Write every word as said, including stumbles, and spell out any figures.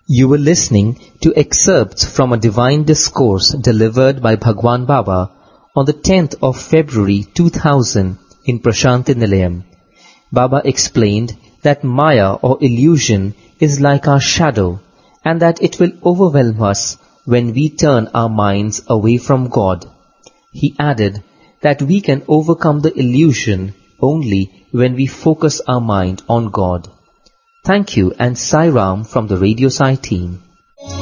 You were listening to excerpts from a divine discourse delivered by Bhagwan Baba on the tenth of February two thousand in Prashanti Nilayam. Baba explained that Maya or illusion is like our shadow and that it will overwhelm us when we turn our minds away from God. He added that we can overcome the illusion only when we focus our mind on God. Thank you and Sai Ram from the Radio Sai team.